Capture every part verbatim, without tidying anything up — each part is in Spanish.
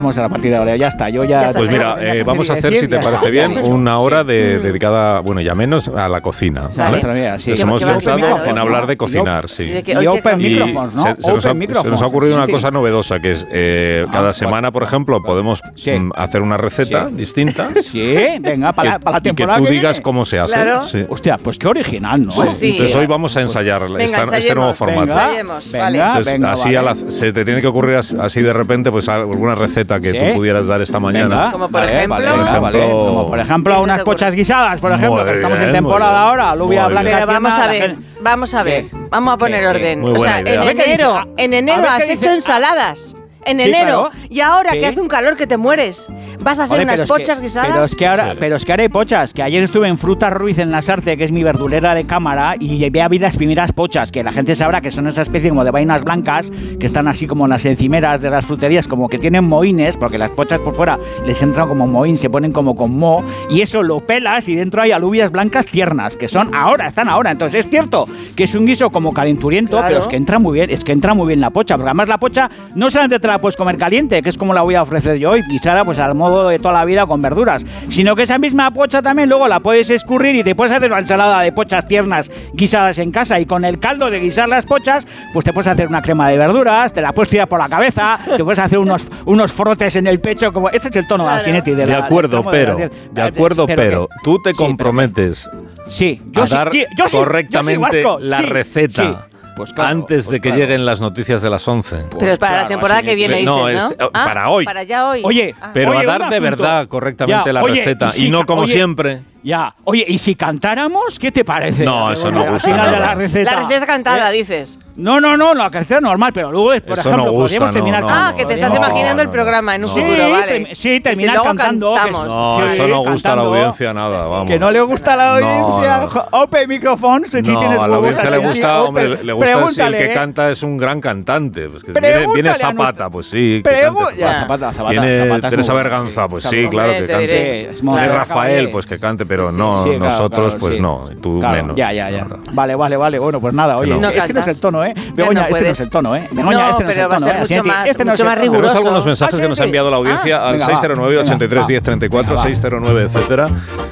Vamos a la partida de ahora, ya está, yo ya... ya pues mira, eh, vamos a hacer, si te parece bien, una hora de, dedicada, bueno, ya menos, a la cocina, ¿vale? Vale. Sí. Entonces hemos pensado en hablar de cocinar, sí. Y, que, y open microphones, ¿no? Se, se, nos ha, se nos ha ocurrido una cosa novedosa, que es, eh, cada ah, semana, por ejemplo, podemos sí. m, hacer una receta sí. distinta. Sí, venga, para, que, para la temporada y que tú que digas viene. cómo se hace. Claro. Sí. Hostia, pues qué original, ¿no? Pues sí. Entonces hoy vamos a ensayar pues, esta, venga, este nuevo formato. Venga, ensayemos, venga, vale. Entonces, venga, así vale. a la, se te tiene que ocurrir así de repente, pues alguna receta que ¿Sí? tú pudieras dar esta mañana. Venga. Como por vale, ejemplo, vale, venga, vale. Como por ejemplo unas pochas guisadas, por ejemplo, que estamos en temporada ahora, alubia blanca. Pero vamos a ver, vamos a ver, vamos a poner orden. O sea, en enero, en enero has hecho ensaladas. En sí, enero. Claro. Y ahora sí. que hace un calor que te mueres, vas a hacer Joder, unas pochas que, guisadas. Pero es que ahora, pero es que ahora hay pochas. Que ayer estuve en Frutas Ruiz en Lasarte, que es mi verdulera de cámara, y vi a ver las primeras pochas, que la gente sabrá que son esa especie como de vainas blancas, que están así como en las encimeras de las fruterías, como que tienen mohines, porque las pochas por fuera les entran como mohín, se ponen como con moho, y eso lo pelas y dentro hay alubias blancas tiernas, que son ahora, están ahora. Entonces es cierto que es un guiso como calenturiento, claro. pero es que entra muy bien, es que entra muy bien la pocha, porque además la pocha no solamente te la puedes comer caliente, que es como la voy a ofrecer yo hoy, guisada pues al modo de toda la vida con verduras, sino que esa misma pocha también luego la puedes escurrir y te puedes hacer una ensalada de pochas tiernas guisadas en casa, y con el caldo de guisar las pochas pues te puedes hacer una crema de verduras, te la puedes tirar por la cabeza, te puedes hacer unos, unos frotes en el pecho, como este es el tono de Alcinetti de, de la, acuerdo, de pero de, de acuerdo, pero, pero que, tú te comprometes sí, pero, sí, yo a dar sí, yo correctamente yo soy, yo soy la sí, receta. Sí. Pues claro, antes pues de que claro. lleguen las noticias de las once. Pero pues es para claro, la temporada que viene, dices, no, ¿no? es, ¿Ah? para hoy. Para ya hoy. Oye, ah. pero oye, a dar de verdad correctamente ya, la oye, receta y, si, y no como oye, siempre. Ya, oye, ¿y si cantáramos? ¿Qué te parece? No, eso no gusta. Al final nada. de la receta. La receta cantada, ¿eh? Dices. No, no, no, la receta normal, pero luego, por eso ejemplo, no gusta, podríamos terminar no, cantando. Ah, que te estás no, imaginando no, el programa en un no. futuro, sí, vale. Te, sí, terminar si cantando. Que, no, sí, eso no gusta cantando, a la audiencia nada, vamos. Que no le gusta a la audiencia. No, no. Open microphones, si no, tienes a la audiencia le gusta, hombre, le, le gusta si el que ¿eh? canta es un gran cantante. Pues que viene, viene Zapata, pues sí. Que cante, ya, Zapata, Zapata, viene Zapata Teresa Berganza, pues sí, claro que cante. Viene Rafael, pues que cante, pero no nosotros, pues no, tú menos. Ya, ya, ya. Vale, vale, vale. Bueno, pues nada, oye, este no es el tono, ¿eh? Begoña, este no es el tono, ¿eh? Begoña, este no es el tono, ¿eh? Mucho más, este no mucho más riguroso. Tenemos algunos mensajes que nos ha enviado la audiencia al seis cero nueve, ochenta y tres, diez, treinta y cuatro, seis cero nueve, etcétera,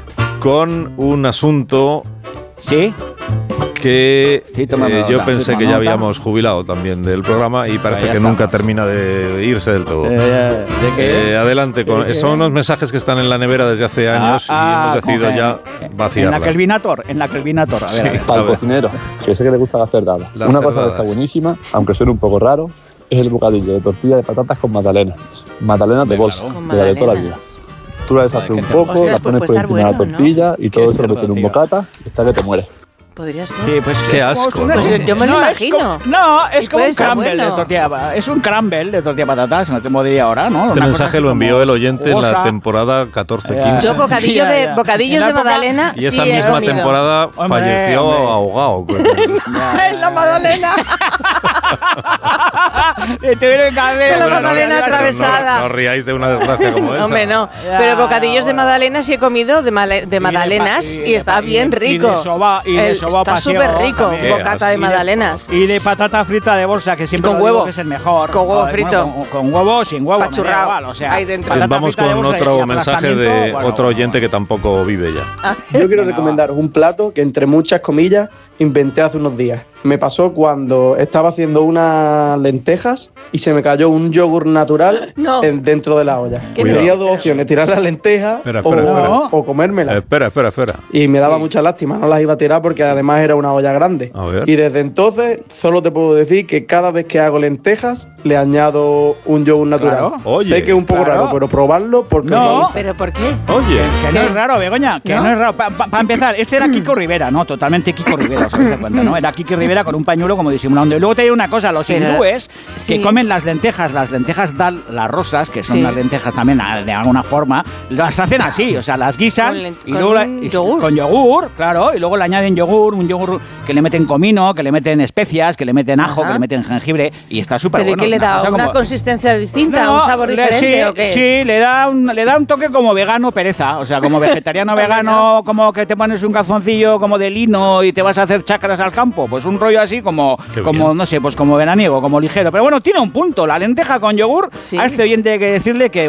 con un asunto. ¿Sí? que sí, eh, nota, yo pensé sí, que ya nota. habíamos jubilado también del programa y parece que estamos. nunca termina de irse del todo. Eh, ¿de qué? Eh, adelante, con, ¿De son unos mensajes que están en la nevera desde hace años ah, y ah, hemos decidido ya vaciarla. En la Kelvinator, en la Kelvinator. A ver, sí, a ver. Para el cocinero, que sé que le gusta las cerdadas. Las Una cerdadas. cosa que está buenísima, aunque suene un poco raro, es el bocadillo de tortilla de patatas con magdalenas. Magdalenas de bolsa, de la de toda la vida. Tú la deshaces un poco, Ostras, las pones pues por puede encima estar de la bueno, tortilla ¿no? y todo Qué eso lo metes en un tío. bocata y está que te mueres. Podría ser. Sí, pues Qué es como- asco, es una- ¿no? Pues yo me lo no, imagino. Es como, no, es Y como puede un estar crumble bueno. de tortilla. Es un crumble de tortilla de patatas, no te diría ahora, ¿no? Este Una cosa mensaje así lo envió como el oyente en la jugosa. temporada catorce Ya. quince. Yo bocadillo Ya, de, ya. bocadillos En la de época- magdalena Y esa sí he misma comido. temporada Hombre, falleció hombre. ahogado. ¡En la magdalena! Te tuvieron que haber- La Hombre, no, magdalena no, atravesada. No, no ríais de una desgracia como esa. Hombre, no. Ya, Pero bocadillos de bueno. magdalena sí he comido de, male- de Y magdalenas de y, pa- y de está pa- y de- bien y de rico. soba- y de El- soba está paseo súper rico, también. bocata de Y de- magdalenas. Y de patata frita de bolsa, que siempre Con lo digo huevo. que es el mejor. Con huevo Joder, frito. bueno, con, con huevo, sin huevo. me da Pachurrao. igual, o sea, Ahí dentro. patata Pues vamos frita de con bolsa y otro mensaje de aplastamiento, bueno, otro bueno. oyente que tampoco vive ya. Ah, Yo quiero Venga, recomendar un plato que, entre muchas comillas, inventé hace unos días. Me pasó cuando estaba haciendo unas lentejas y se me cayó un yogur natural No. en- dentro de la olla. ¿Qué Tenía dos opciones, tirar las lentejas Espera, o, espera, espera. o comérmelas. Eh, espera, espera, espera. Y me daba mucha lástima, no las iba a tirar porque además era una olla grande. A ver. Y desde entonces solo te puedo decir que cada vez que hago lentejas le añado un yogur natural. Claro. Oye, sé que es un poco claro. raro, pero probarlo porque No. no. ¿Pero por qué? Oye, Que no es raro, Begoña, que no, ¿No? es raro. Para pa, pa empezar, este era Kiko Rivera, ¿no? Totalmente Kiko Rivera, os habéis dado cuenta, ¿no? Era Kiko Rivera con un pañuelo como disimulando. Y luego te digo una cosa, los Pero- hindúes sí. que comen las lentejas, las lentejas dal, las rosas, que son Sí. las lentejas también ah, de alguna forma, las hacen así, o sea, las guisan Con len- y con luego la- un y- yogur. con yogur, claro, y luego le añaden yogur, un yogur que le meten comino, que le meten especias, que le meten ajo, Ajá. que le meten jengibre y está súper ¿Pero y bueno. qué le es una da? cosa ¿Una como- consistencia distinta? No, ¿Un sabor le- diferente sí, o qué es? Sí, le da, un, le da un toque como vegano pereza. O sea, como vegetariano vegano, como que te pones un calzoncillo como de lino y te vas a hacer chacras al campo. Pues un un rollo así como, como no sé, pues como veraniego, como ligero. Pero bueno, tiene un punto. La lenteja con yogur, sí. A este oyente hay que decirle que